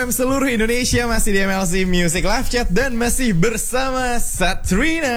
FM seluruh Indonesia, masih di MLC Music Live Chat dan masih bersama Satrina.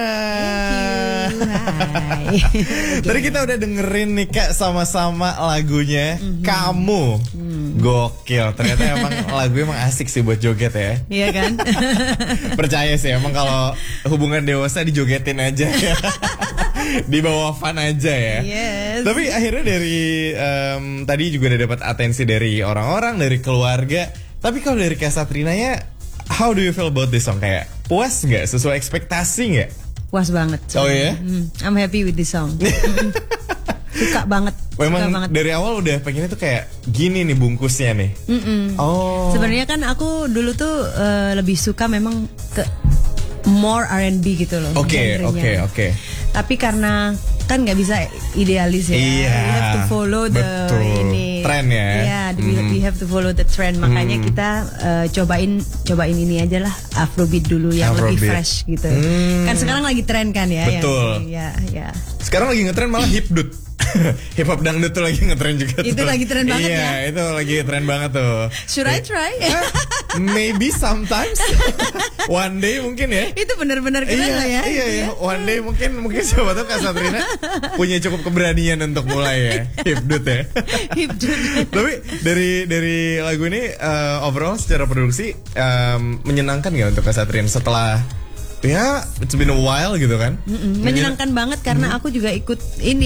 Hai. Tadi kita udah dengerin nih Kak sama-sama lagunya Kamu. Gokil, ternyata emang lagu emang asik sih buat joget ya. Iya kan? Percaya sih emang kalau hubungan dewasa dijogetin aja ya. Di bawah fun aja ya. Yes. Tapi akhirnya dari tadi juga udah dapat atensi dari orang-orang, dari keluarga. Tapi kalau dari Kak Satrina ya, how do you feel about this song? Kayak puas nggak? Sesuai ekspektasi nggak? Puas banget. Oh ya? I'm happy with this song. Suka banget. Memang suka banget. dari awal udah pengennya tuh kayak gini nih bungkusnya nih. Oh. Sebenarnya kan aku dulu tuh lebih suka memang ke more R&B gitu loh. Oke. Tapi karena kan nggak bisa idealis ya. Iya. We have to follow the trend ya. Iya, we have to follow the trend. Makanya kita cobain ini aja lah, Afrobeat dulu yang Afrobeat. lebih fresh gitu. Kan sekarang lagi tren kan ya. Betul. Ya. Sekarang lagi ngetren malah hipdut. Hip hop dangdut tuh lagi ngetren juga. Itu tuh. lagi tren banget iya, ya. itu lagi tren banget tuh. Should I try? Maybe sometimes. One day mungkin ya. Itu benar-benar keren lah ya. Iya. One day mungkin siapa tahu Kak Satrina punya cukup keberanian untuk mulai ya. Hipdut ya. Hipdut. Tapi dari lagu ini overall secara produksi menyenangkan nggak untuk Kak Satrina setelah ya it's been a while gitu kan? Menyenangkan banget karena aku juga ikut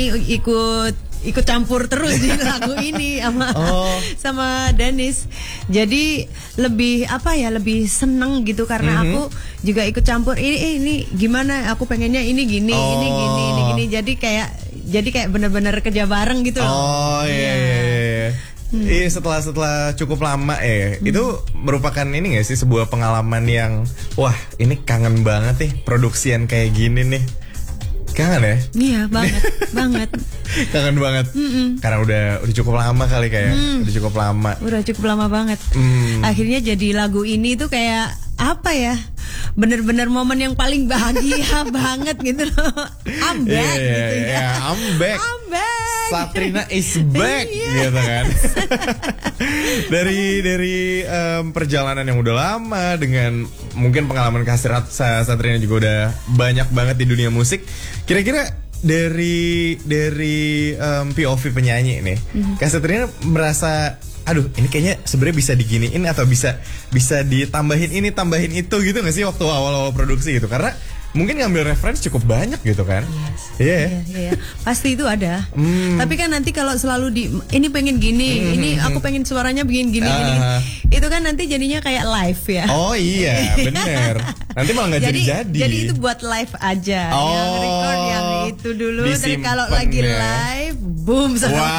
campur terus di lagu ini sama Dennis. Jadi lebih seneng gitu karena aku juga ikut campur ini gimana, aku pengennya ini gini. Jadi kayak benar-benar kerja bareng gitu loh. Oh iya. Iya, setelah cukup lama itu merupakan ini gak sih sebuah pengalaman yang wah ini kangen banget nih produksian kayak gini nih. Kangen ya? Iya banget. Kangen banget. Karena udah cukup lama kali kayak udah cukup lama. Udah cukup lama banget. Akhirnya jadi lagu ini tuh kayak apa ya? Bener-bener momen yang paling bahagia banget gitu loh. I'm back gitu ya. I'm back. Satrina is back gitu kan. dari perjalanan yang udah lama dengan mungkin pengalaman kehadiran Satrina juga udah banyak banget di dunia musik. Kira-kira dari POV penyanyi nih, Kak Satrina merasa aduh ini kayaknya sebenarnya bisa diginiin atau bisa ditambahin ini tambahin itu gitu nggak sih waktu awal produksi gitu, karena mungkin ngambil referensi cukup banyak gitu kan. Iya. Pasti itu ada. Tapi kan nanti kalau selalu ini pengen gini, ini aku pengen suaranya begini gini. Itu kan nanti jadinya kayak live ya. Oh iya, bener. Nanti malah nggak jadi. Jadi itu buat live aja. Yang record yang itu dulu. Dan kalau lagi live, boom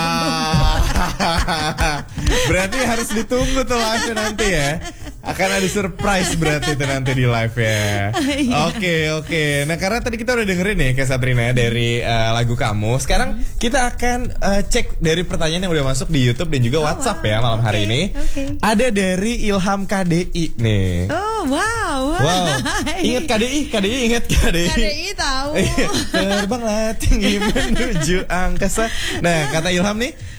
Berarti harus ditunggu tuh live nanti ya. Akan ada surprise berarti itu nanti di live ya. Oke. Nah karena tadi kita udah dengerin nih Kak Satrina dari lagu Kamu. Sekarang kita akan cek dari pertanyaan yang udah masuk di YouTube dan juga WhatsApp ya malam hari ini. Ada dari Ilham KDI nih. Oh wow. Ingat KDI ingat KDI. KDI tahu. Terbanglah tinggi menuju angkasa. Nah kata Ilham nih,